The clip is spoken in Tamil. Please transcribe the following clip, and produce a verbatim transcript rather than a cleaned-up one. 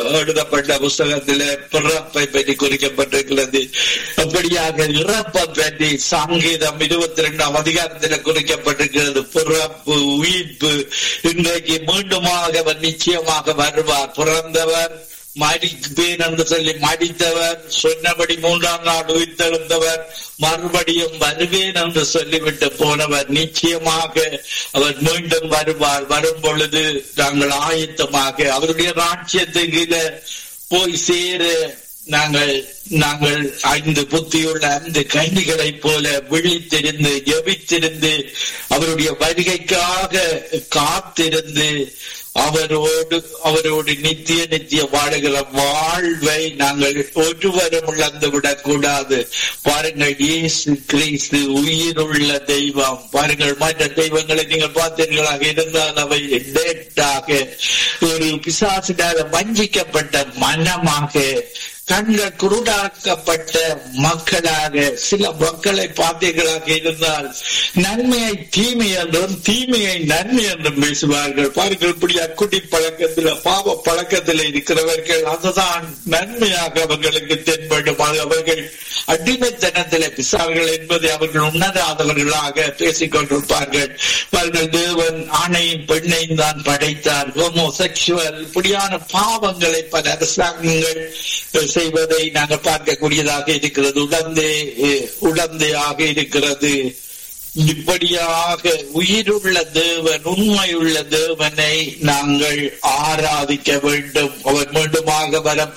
எழுதப்பட்ட புஸ்தகத்தில பிறப்பை பற்றி குறிக்கப்பட்டிருக்கிறது. அப்படியாக இறப்பை பற்றி சங்கீதம் இருபத்தி இரண்டாம் அதிகாரத்தில் குறிக்கப்பட்டிருக்கிறது. பிறப்பு, உயிர்ப்பு, இன்றைக்கு மீண்டுமாக அவர் நிச்சயமாக வருவார். பிறந்தவர், மடிப்பேன் என்று சொல்லி மடித்தவர், சொன்னபடி மூன்றாம் நாள் உயிர்த்தெழுந்தவர், மறுபடியும் வருவேன் என்று சொல்லிவிட்டு போனவர். நிச்சயமாக அவர் மீண்டும் வருவார். வரும் பொழுது நாங்கள் ஆயத்தமாக அவருடைய ராஜ்யத்துக்கு போய் சேர நாங்கள் நாங்கள் ஐந்து புத்தியுள்ள ஐந்து கன்னிகளைப் போல விழித்திருந்து ஜெபித்திருந்து அவருடைய வருகைக்காக காத்திருந்து அவரோடு அவரோடு நித்திய நித்திய வாழுகிற வாழ்வை நாங்கள் ஒருவரும் இழந்து விடக் கூடாது. பாருங்கள், இயேசு கிறிஸ்து உயிருள்ள தெய்வம். பாருங்கள், மற்ற தெய்வங்களை நீங்கள் பார்த்தீர்களாக இருந்தால் அவை டேட்டாக ஒரு பிசாசினால் வஞ்சிக்கப்பட்ட மனமாக, கண்கள் குருடாக்கப்பட்ட மக்களாக, சில மக்களை பார்த்தீர்களாக இருந்தால் நன்மையை தீமை என்றும் தீமையை நன்மை என்றும் பேசுவார்கள். பாருங்கள், இப்படி அக்குடி பழக்கத்தில் பாவ பழக்கத்தில் இருக்கிறவர்கள் அதுதான் நன்மையாக அவர்களுக்கு தென்படும். அவர்கள் அடிமைத்தனத்தில் பிசார்கள் என்பதை அவர்கள் உணராதவர்களாக பேசிக் கொண்டிருப்பார்கள். பாருங்கள், தேவன் ஆணையும் பெண்ணையும் தான் படைத்தார். ஹோமோசெக்சுவல் இப்படியான பாவங்களை பல அரசாங்கங்கள் செய்வதை நாங்கள் பார்க்கக்கூடியதாக இருக்கிறது. உடந்தே உடந்தையாக இருக்கிறது. இப்படியாக உயிருள்ள தேவன், உண்மையுள்ள தேவனை நாங்கள் ஆராதிக்க வேண்டும். அவர் மீண்டுமாக வர